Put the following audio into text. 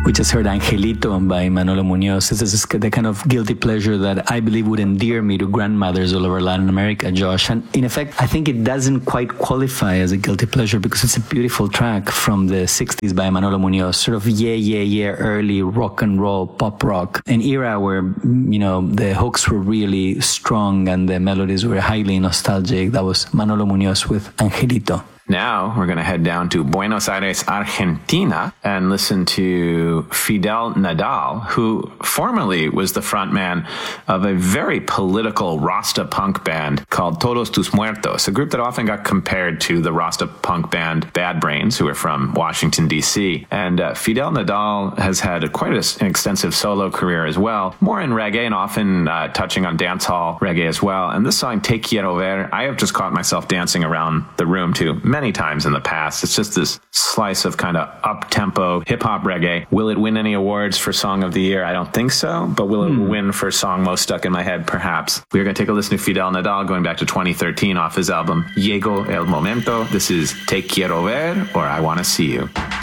We just heard Angelito by Manolo Munoz. This is the kind of guilty pleasure that I believe would endear me to grandmothers all over Latin America, Josh. And in effect, I think it doesn't quite qualify as a guilty pleasure because it's a beautiful track from the 60s by Manolo Munoz, sort of early rock and roll, pop rock, an era where, you know, the hooks were really strong and the melodies were highly nostalgic. That was Manolo Munoz with Angelito. Now we're going to head down to Buenos Aires, Argentina, and listen to Fidel Nadal, who formerly was the frontman of a very political Rasta punk band called Todos Tus Muertos, a group that often got compared to the Rasta punk band Bad Brains, who are from Washington, D.C. And Fidel Nadal has had quite an extensive solo career as well, more in reggae and often touching on dancehall reggae as well. And this song, Te Quiero Ver, I have just caught myself dancing around the room to many times in the past. It's just this slice of kind of up-tempo hip-hop reggae. Will it win any awards for Song of the Year? I don't think so, but will it win for Song Most Stuck in My Head? Perhaps. We're going to take a listen to Fidel Nadal going back to 2013 off his album Llegó el Momento. This is Te Quiero Ver, or I Want to See You.